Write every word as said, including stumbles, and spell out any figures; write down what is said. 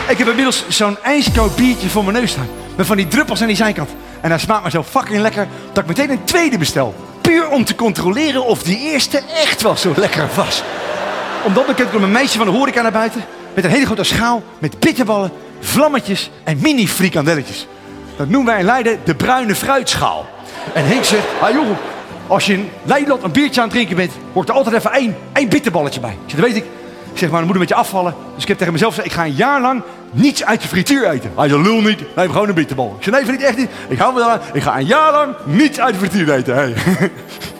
Ik heb inmiddels zo'n ijskoud biertje voor mijn neus staan. Met van die druppels aan die zijkant. En hij smaakt maar zo fucking lekker dat ik meteen een tweede bestel. Puur om te controleren of die eerste echt wel zo lekker was. Om dat bekend komt een meisje van de horeca naar buiten. Met een hele grote schaal met bitterballen, vlammetjes en mini frikandelletjes. Dat noemen wij in Leiden de bruine fruitschaal. En Henk zegt, ah joh, als je in Nederland een biertje aan het drinken bent, hoort er altijd even één, één bitterballetje bij. Ik zeg, dat weet ik. Ik zeg, maar dan moet een beetje afvallen. Dus ik heb tegen mezelf gezegd, ik ga een jaar lang niets uit de frituur eten. Hij zei, lul niet, neem gewoon een bitterbal. Ik zeg, nee, vind ik echt niet. Ik hou me eraan. Ik ga een jaar lang niets uit de frituur eten. Hey.